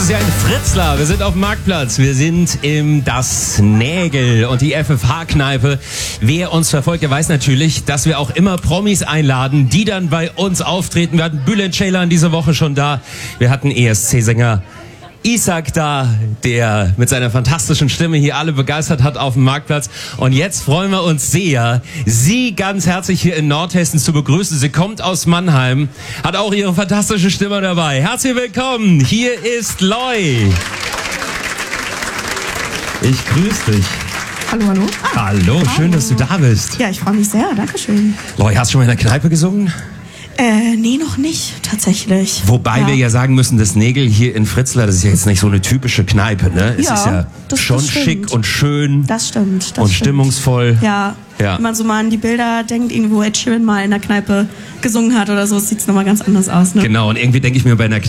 Dieses Jahr in Fritzlar. Wir sind auf dem Marktplatz. Wir sind im Das Nägel und die FFH-Kneipe. Wer uns verfolgt, der weiß natürlich, dass wir auch immer Promis einladen, die dann bei uns auftreten. Wir hatten Bülent Ceylan diese Woche schon da. Wir hatten ESC-Sänger Ishak da, der mit seiner fantastischen Stimme hier alle begeistert hat auf dem Marktplatz. Und jetzt freuen wir uns sehr, Sie ganz herzlich hier in Nordhessen zu begrüßen. Sie kommt aus Mannheim, hat auch ihre fantastische Stimme dabei. Herzlich willkommen, hier ist Loy. Ich grüße dich. Hallo, hallo. Hallo, schön, dass du da bist. Ja, ich freue mich sehr, dankeschön. Loy, hast du schon mal in der Kneipe gesungen? Nee, noch nicht, tatsächlich. Wobei wir ja sagen müssen, das Nägel hier in Fritzlar, das ist ja jetzt nicht so eine typische Kneipe, ne? Es ist ja schon schick und schön. Das stimmt. Und stimmungsvoll. Ja, wenn man so mal an die Bilder denkt, irgendwo Ed Sheeran mal in der Kneipe gesungen hat oder so, sieht es nochmal ganz anders aus, ne? Genau, und irgendwie denke ich mir bei einer